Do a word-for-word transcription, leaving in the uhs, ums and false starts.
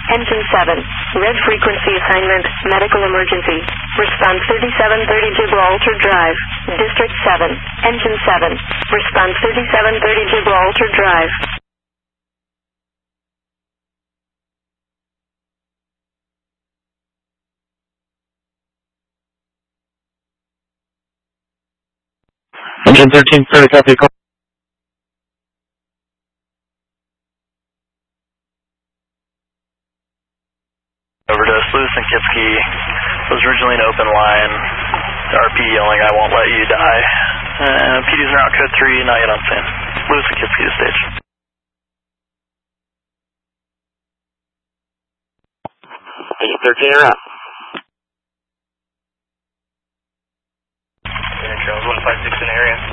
Engine seven, red frequency assignment, medical emergency. Response thirty-seven thirty Gibraltar Drive, District seven, Engine seven. Response thirty-seven thirty Gibraltar Drive. Engine thirteen, thirty, copy, call. Over to Lewis and Kipsky. Was originally an open line. R P yelling, I won't let you die. Uh, P Ds are out code three, not yet on scene. Lewis and Kipsky to stage. Engine thirteen, you're out. Trails one five six in area.